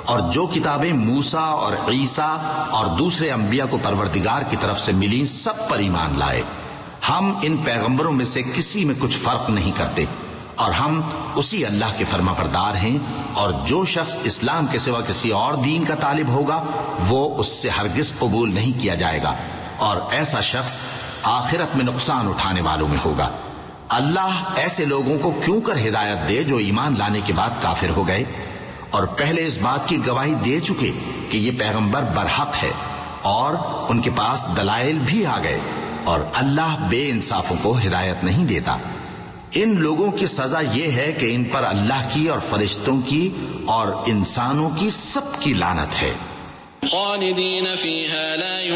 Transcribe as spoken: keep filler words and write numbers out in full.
और जो किताबें मूसा और ईसा और दूसरे अंबिया को परवरदिगार की तरफ से मिली सब पर ईमान लाए। हम इन पैगंबरों में से किसी में कुछ फर्क नहीं करते और हम उसी अल्लाह के फर्माबरदार हैं। और जो शख्स इस्लाम के सिवा किसी और दीन का तालिब होगा वो उससे हरगिज कबूल नहीं किया जाएगा और ऐसा शख्स आखिरत में नुकसान उठाने वालों में होगा। अल्लाह ऐसे लोगों को क्यों कर हिदायत दे जो ईमान लाने के बाद काफिर हो गए और पहले इस बात की गवाही दे चुके कि ये पैगंबर बरहक है और उनके पास दलाइल भी आ गए, और अल्लाह बेइंसाफों को हिदायत नहीं देता। इन लोगों की सजा यह है कि इन पर अल्लाह की और फरिश्तों की और इंसानों की सबकी लानत है।